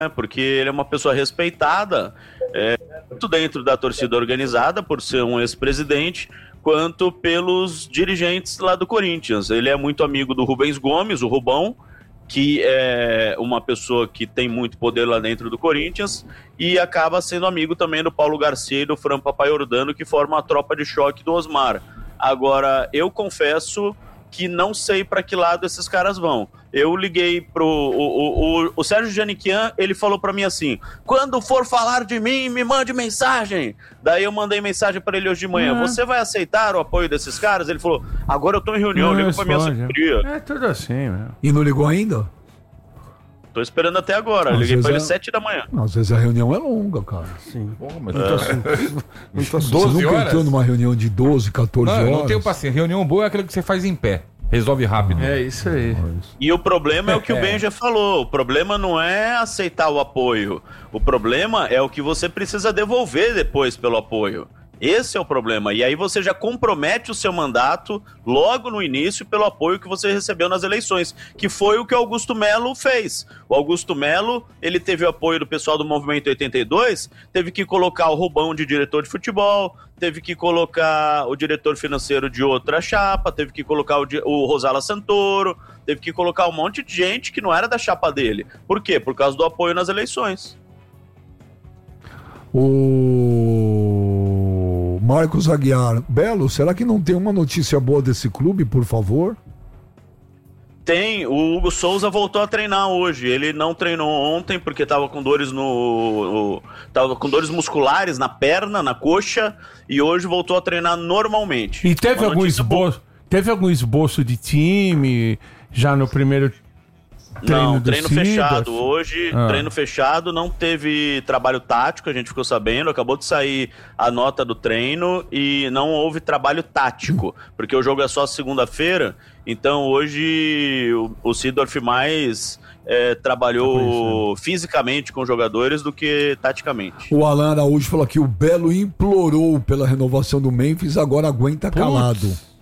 porque ele é uma pessoa respeitada, tanto dentro da torcida organizada, por ser um ex-presidente, quanto pelos dirigentes lá do Corinthians. Ele é muito amigo do Rubens Gomes, o Rubão, que é uma pessoa que tem muito poder lá dentro do Corinthians, e acaba sendo amigo também do Paulo Garcia e do Fran Papaiordano, que forma a tropa de choque do Osmar. Agora, eu confesso que não sei para que lado esses caras vão. Eu liguei pro... O Sérgio Janiquian, ele falou para mim assim, quando for falar de mim, me mande mensagem. Daí eu mandei mensagem para ele hoje de manhã, você vai aceitar o apoio desses caras? Ele falou, agora eu tô em reunião, ligo pra minha assessoria. É tudo assim, mesmo. E não ligou ainda? Tô esperando até agora, liguei pra ele 7 da manhã. Às vezes a reunião é longa, cara. Sim. Porra, mas você nunca horas? entrou numa reunião de 12, 14 horas? Não tenho paciência. Reunião boa é aquela que você faz em pé. Resolve rápido. É isso aí. E o problema é o que o Ben já falou. O problema não é aceitar o apoio. O problema é o que você precisa devolver depois pelo apoio. Esse é o problema. E aí você já compromete o seu mandato logo no início pelo apoio que você recebeu nas eleições, que foi o que o Augusto Melo fez. O Augusto Melo, ele teve o apoio do pessoal do Movimento 82, teve que colocar o Rubão de diretor de futebol, teve que colocar o diretor financeiro de outra chapa, teve que colocar o Rosala Santoro, teve que colocar um monte de gente que não era da chapa dele. Por quê? Por causa do apoio nas eleições. O Marcos Aguiar, Belo, será que não tem uma notícia boa desse clube, por favor? Tem, o Hugo Souza voltou a treinar hoje. Ele não treinou ontem porque estava com dores tava com dores musculares na perna, na coxa, e hoje voltou a treinar normalmente. E teve algum esboço de time já no primeiro treino? Não, treino fechado. Hoje, treino fechado, não teve trabalho tático, a gente ficou sabendo, acabou de sair a nota do treino e não houve trabalho tático, porque o jogo é só segunda-feira, então hoje o Seedorf mais trabalhou fisicamente com os jogadores do que taticamente. O Alan Araújo falou que o Belo implorou pela renovação do Memphis, agora aguenta calado.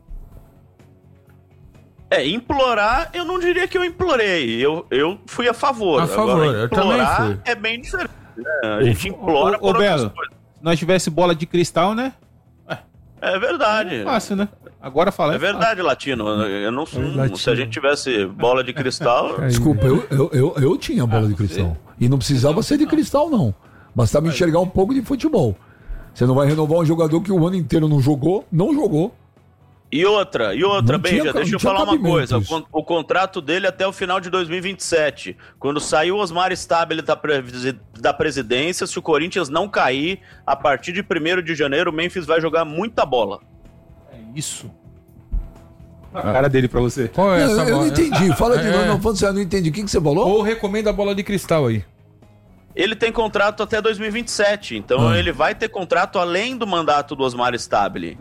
Implorar, eu não diria que eu implorei. Eu fui a favor. Agora, eu também fui. É bem diferente. A gente implora por Belo, se nós tivesse bola de cristal, né? É verdade. É fácil, né? Agora fala. É verdade, Latino. Eu não, se a gente tivesse bola de cristal... Desculpa, eu tinha bola de cristal. E não precisava ser de cristal, não. Bastava enxergar um pouco de futebol. Você não vai renovar um jogador que o ano inteiro não jogou. E outra, Benja, deixa eu falar uma coisa. O contrato dele é até o final de 2027. Quando sair o Osmar Stabile da presidência, se o Corinthians não cair, a partir de 1º de janeiro, o Memphis vai jogar muita bola. É isso. A cara dele pra você. Qual é essa eu não entendi. Fala de novo, eu não entendi. O que você falou? Ou recomenda a bola de cristal aí. Ele tem contrato até 2027, então ele vai ter contrato além do mandato do Osmar Stabile.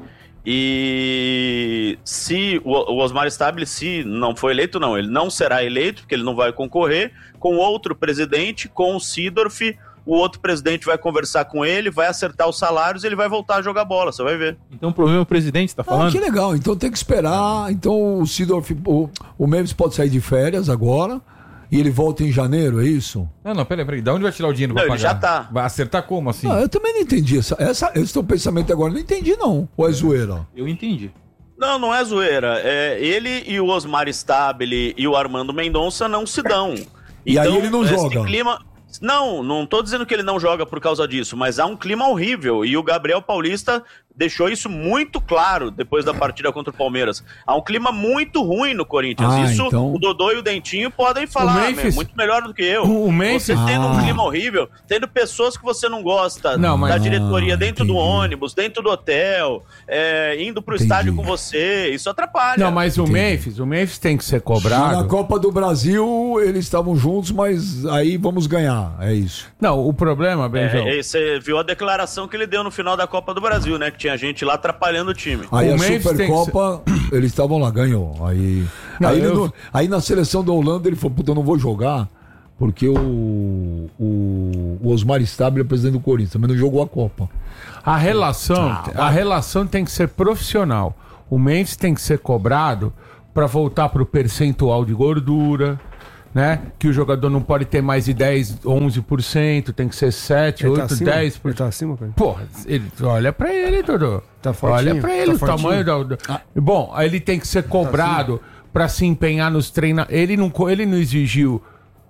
E se o Osmar Stabile, se não for eleito, não, ele não será eleito, porque ele não vai concorrer, com outro presidente, com o Seedorf, o outro presidente vai conversar com ele, vai acertar os salários e ele vai voltar a jogar bola, você vai ver. Então o problema é o presidente, você tá falando? Que legal, então tem que esperar. Então o Seedorf, o Memphis pode sair de férias agora e ele volta em janeiro, é isso? Não, peraí, da onde vai tirar o dinheiro pra pagar? Ele já tá. Vai acertar como assim? Eu também não entendi esse teu pensamento agora, não entendi não, ou é zoeira? Eu entendi. Não é zoeira, ele e o Osmar Stabile e o Armando Mendonça não se dão. E então, aí ele não joga? Não tô dizendo que ele não joga por causa disso, mas há um clima horrível e o Gabriel Paulista deixou isso muito claro depois da partida contra o Palmeiras. Há um clima muito ruim no Corinthians. Isso então... o Dodô e o Dentinho podem falar, muito melhor do que eu. Você tendo um clima horrível, tendo pessoas que você não gosta da diretoria dentro do ônibus, dentro do hotel, indo pro estádio com você, isso atrapalha. Não, mas o Memphis tem que ser cobrado. Na Copa do Brasil eles estavam juntos, mas aí vamos ganhar, é isso. Não, o problema, Benjão... Você viu a declaração que ele deu no final da Copa do Brasil, né? Que tinha gente lá atrapalhando o time. Aí a Supercopa, eles estavam lá, ganhou. Aí na seleção da Holanda ele falou, puta, eu não vou jogar, porque o Osmar Stabile é presidente do Corinthians, também não jogou a Copa. A relação tem que ser profissional. O Memphis tem que ser cobrado para voltar pro percentual de gordura, né? Que o jogador não pode ter mais de 10, 11%, tem que ser 7, 8, 10%. Ele tá acima, cara? Porra, olha pra ele, Dudu. Tá fortinho, olha pra ele tá o tamanho da... Bom, aí ele tem que ser cobrado pra se empenhar nos treinamentos. Ele não exigiu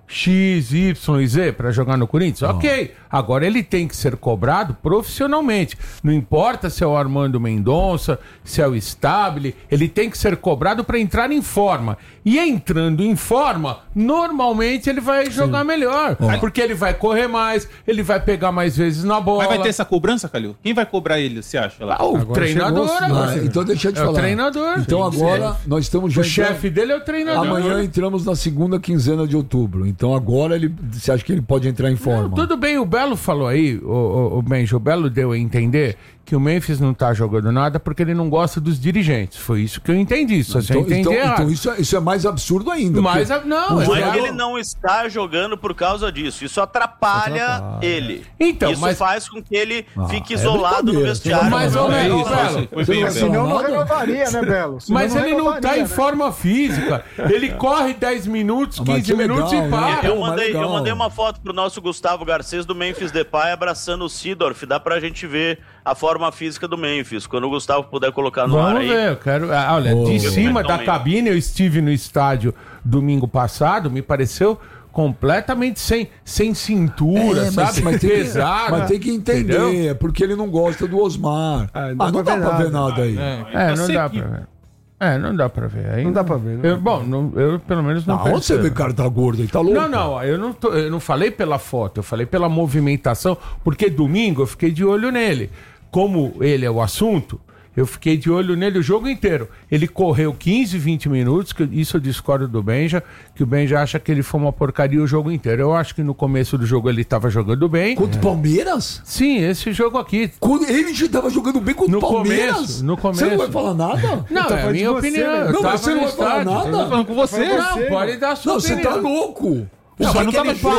X, Y e Z pra jogar no Corinthians? Ok. Agora ele tem que ser cobrado profissionalmente. Não importa se é o Armando Mendonça, se é o Stabile, ele tem que ser cobrado pra entrar em forma. E entrando em forma, normalmente ele vai jogar melhor. Porque ele vai correr mais, ele vai pegar mais vezes na bola. Mas vai ter essa cobrança, Calil? Quem vai cobrar ele, você acha? Lá? O treinador. Então deixa eu te falar. É o treinador. Então agora nós estamos já... O chefe dele é o treinador. Amanhã entramos na segunda quinzena de outubro. Então agora você acha que ele pode entrar em forma? Não, tudo bem, o Belo falou aí, o Benjo, o Belo deu a entender que o Memphis não tá jogando nada porque ele não gosta dos dirigentes. Foi isso que eu entendi. Só você entender então isso é mais absurdo ainda. Mas não é que ele não está jogando por causa disso. Isso atrapalha ele. Então, isso faz com que ele fique isolado no vestiário. Mas, Belo. Senão não renovaria, né, Belo? Mas ele não tá em forma física. Ele corre 10 minutos, 15 minutos e para. Eu mandei uma foto pro nosso Gustavo Garcês do Memphis Depay abraçando o Seedorf. Dá pra gente ver a forma física do Memphis. Quando o Gustavo puder colocar no ar aí. Vamos ver, eu quero... Olha, de cima da cabine, eu estive no estádio domingo passado, me pareceu completamente sem cintura, sabe? Mas pesado. Mas tem que entender, entendeu? Porque ele não gosta do Osmar. Não dá pra ver nada aí. Não dá pra ver. Não dá pra ver. Aí não dá pra ver. Eu pelo menos não percebo. Onde você vê que o cara tá gordo? Ele tá louco? Não, eu não falei pela foto, eu falei pela movimentação, porque domingo eu fiquei de olho nele. Como ele é o assunto, eu fiquei de olho nele o jogo inteiro. Ele correu 15, 20 minutos, isso eu discordo do Benja, que o Benja acha que ele foi uma porcaria o jogo inteiro. Eu acho que no começo do jogo ele estava jogando bem. Contra o Palmeiras? Sim, esse jogo aqui. Ele já estava jogando bem contra o Palmeiras? No começo. Você não vai falar nada? Não, é a minha opinião. Não, mas você não vai falar nada? Eu tô falando com você. Não, pode dar sua opinião. Você tá louco. Não, mas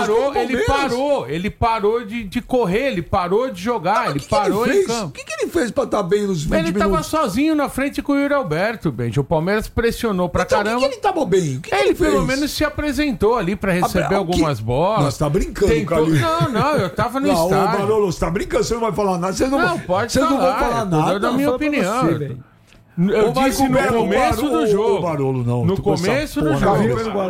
ele parou de correr, ele parou de jogar, ele parou em campo. O que ele fez pra estar bem nos 20 minutos? Ele tava sozinho na frente com o Yuri Alberto, Benji. O Palmeiras pressionou pra caramba. O que ele tava bem? Ele pelo menos se apresentou ali pra receber algumas bolas. Você tá brincando, Calil. Não, eu tava no estádio. Barolo, você tá brincando, você não vai falar nada. Vocês não vão falar nada. Da minha opinião. Eu disse no começo do jogo. Barolo, não. No começo do jogo.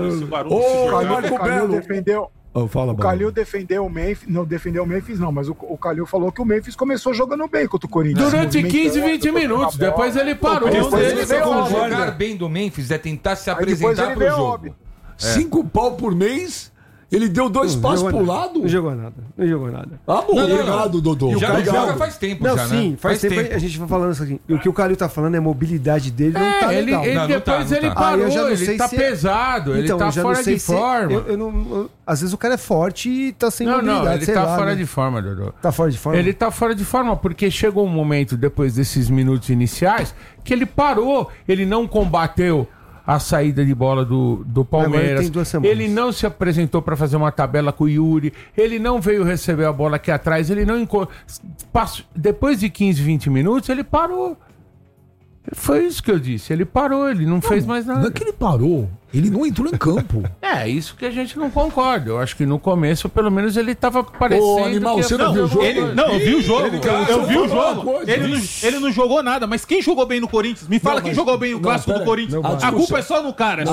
O Calil defendeu. O Calil defendeu o Memphis. Não defendeu o Memphis, não, mas o Calil falou que o Memphis começou jogando bem contra o Corinthians. Durante 15, 20 minutos. Depois ele parou. Jogar bem do Memphis é tentar se apresentar pro jogo. 5 pau por mês. Ele deu 2 passos pro lado? Não jogou nada. Obrigado, Dodô. E o Calil joga faz tempo já, sim, né? faz tempo. A gente vai falando isso aqui. O que o Calil tá falando é a mobilidade dele não tá legal. Depois ele parou, ele tá pesado, ele tá fora de forma. Às vezes o cara é forte e tá sem mobilidade. Não, ele tá fora de forma, Dodô. Tá fora de forma? Ele tá fora de forma porque chegou um momento, depois desses minutos iniciais, que ele parou, ele não combateu a saída de bola do Palmeiras. Ele não se apresentou para fazer uma tabela com o Yuri. Ele não veio receber a bola aqui atrás. Ele não depois de 15, 20 minutos, ele parou. Foi isso que eu disse. Ele parou, ele não fez mais nada. Não é que ele parou. Ele não entrou em campo. É, isso que a gente não concorda. Eu acho que no começo, pelo menos, ele tava parecendo... Ô, animal, você não viu o jogo? Eu vi o jogo. Eu vi o jogo. Ele não jogou nada, mas quem jogou bem no Corinthians? Me fala quem jogou bem o clássico do Corinthians. A culpa é só no cara,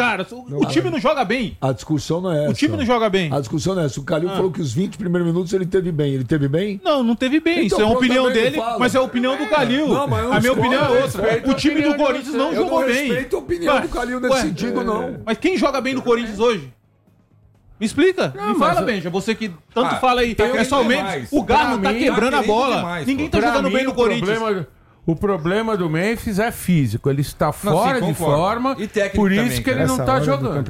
O time não joga bem. A discussão não é essa. O time não joga bem. A discussão não é essa. O Calil falou que os 20 primeiros minutos ele teve bem. Ele teve bem? Não teve bem. Isso é a opinião dele, mas é a opinião do Calil. A minha opinião é outra. O time do Corinthians não jogou bem. Eu não respeito a opinião do Calil nesse sentido, não. Mas quem joga bem no Corinthians hoje? Me explica. Me fala, Benja. Você que tanto fala aí. É só o Memphis. O Garro tá quebrando a bola. Ninguém tá jogando bem no Corinthians. O problema do Memphis é físico. Ele está fora de forma. E por isso que ele não tá jogando.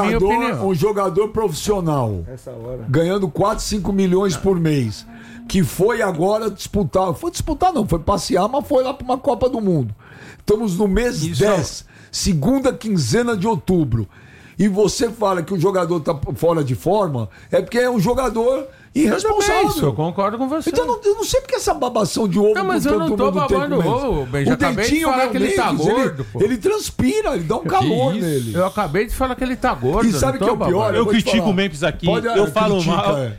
Um jogador profissional ganhando 4, 5 milhões por mês, que foi agora disputar. Foi disputar, não. Foi passear, mas foi lá para uma Copa do Mundo. Estamos no mês 10, segunda quinzena de outubro. e você fala que o jogador tá fora de forma, é porque é um jogador irresponsável. Isso, eu concordo com você. Então eu não sei porque essa babação de ovo. Não, mas eu não tô babando ovo, Ben. Já acabei de falar que ele tá gordo, pô. Ele transpira, ele dá um calor nele. Eu acabei de falar que ele tá gordo. E sabe o que é o pior? Eu critico o Memphis aqui, eu falo mal.